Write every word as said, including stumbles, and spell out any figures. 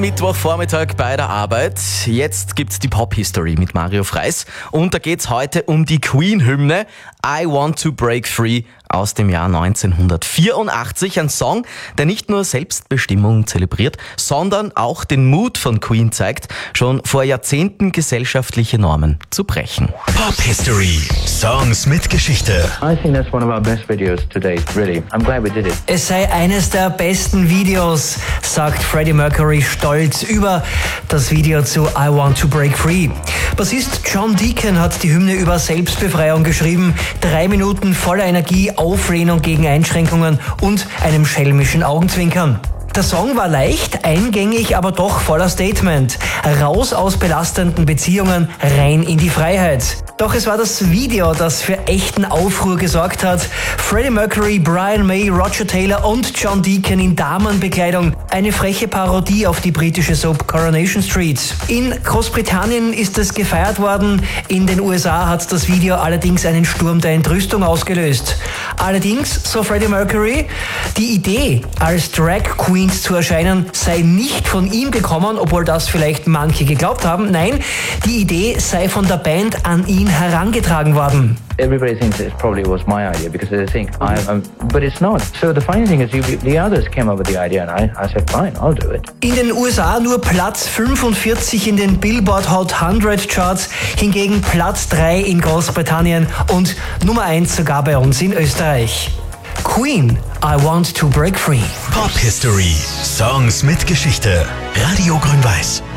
Mittwochvormittag bei der Arbeit. Jetzt gibt's die Pop-History mit Mario Freis. Und da geht's heute um die Queen-Hymne I Want to Break Free aus dem Jahr neunzehnhundertvierundachtzig. Ein Song, der nicht nur Selbstbestimmung zelebriert, sondern auch den Mut von Queen zeigt, schon vor Jahrzehnten gesellschaftliche Normen zu brechen. Pop-History. Songs mit Geschichte. I think that's one of our best videos to date, really. I'm glad we did it. Es sei eines der besten Videos, sagt Freddie Mercury stolz über das Video zu I Want to Break Free. Bassist John Deacon hat die Hymne über Selbstbefreiung geschrieben. Drei Minuten voller Energie, Auflehnung gegen Einschränkungen und einem schelmischen Augenzwinkern. Der Song war leicht, eingängig, aber doch voller Statement. Raus aus belastenden Beziehungen, rein in die Freiheit. Doch es war das Video, das für echten Aufruhr gesorgt hat. Freddie Mercury, Brian May, Roger Taylor und John Deacon in Damenbekleidung. Eine freche Parodie auf die britische Soap Coronation Street. In Großbritannien ist es gefeiert worden. In den U S A hat das Video allerdings einen Sturm der Entrüstung ausgelöst. Allerdings, so Freddie Mercury, die Idee, als Drag Queen zu erscheinen, sei nicht von ihm gekommen, obwohl das vielleicht manche geglaubt haben. Nein, die Idee sei von der Band an ihn herangetragen worden. Everybody thinks it probably was my idea because they think I am, but it's not. So the funny thing is, you, the others came up with the idea, and I, I said, fine, I'll do it. In den U S A nur Platz fünfundvierzig in den Billboard Hot hundert Charts, hingegen Platz drei in Großbritannien und Nummer eins sogar bei uns in Österreich. Queen, I Want to Break Free. Pop-History. Songs mit Geschichte. Radio Grün-Weiß.